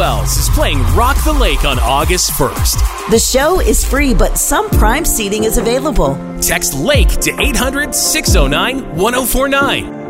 Wells is playing Rock the Lake on August 1st. The show is free, but some prime seating is available. Text LAKE to 800-609-1049.